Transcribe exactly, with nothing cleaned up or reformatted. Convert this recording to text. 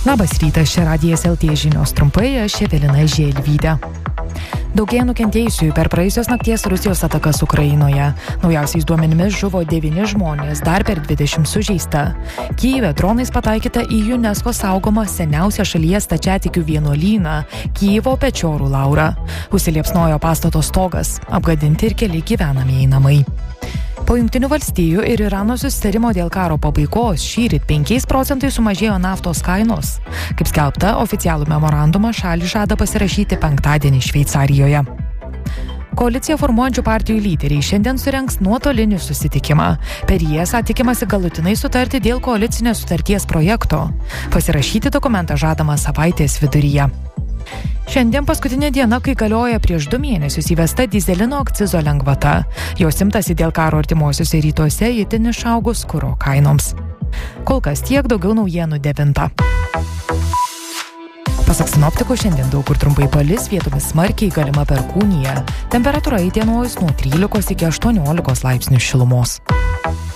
Labas rytas, čia Radijas L T žinios trumpai, aš Evelina Želvytė. Daugėja nukentėjusiųjų per praėjusios nakties Rusijos atakas Ukrainoje. Naujausiais duomenimis žuvo devyni žmonės, dar per dvidešimt sužeista. Kyjive dronais pataikyta į UNESCO saugomą seniausią šalies stačiatikių vienuolyną – Kijivo Pečiorų laurą. Užsiliepsnojo pastato stogas, apgadinti ir keli gyvenamieji namai. Po Jungtinių valstijų ir Irano susitarimo dėl karo pabaigos šįryt penkiais procentais sumažėjo naftos kainos. Kaip skelbta, oficialų memorandumą šalys žada pasirašyti penktadienį Šveicarijoje. Koaliciją formuojančių partijų lyderiai šiandien surengs nuotolinį susitikimą. Per jį esą tikimasi galutinai sutarti dėl koalicinės sutarties projekto. Pasirašyti dokumentą žadama savaitės viduryje. Šiandien paskutinė diena, kai galioja prieš du mėnesius įvesta dyzelino akcizo lengvata. Jos imtasi dėl karo artimuosiuose rytuose itin išaugus kuro kainoms. Kol kas tiek, daugiau naujienų devintą. Pasak sinoptikų, šiandien daug kur trumpai palis, vietomis smarkiai galima perkūnija. Temperatūra įdienojus nuo trylikos iki aštuoniolikos laipsnių šilumos.